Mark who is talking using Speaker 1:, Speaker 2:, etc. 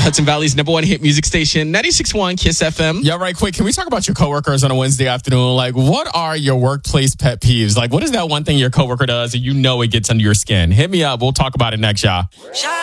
Speaker 1: Hudson Valley's number one hit music station, 96.1 Kiss FM.
Speaker 2: Yeah, right. Quick, can we talk about your coworkers on a Wednesday afternoon? Like, what are your workplace pet peeves? Like, what is that one thing your coworker does and you know it gets under your skin? Hit me up. We'll talk about it next, y'all.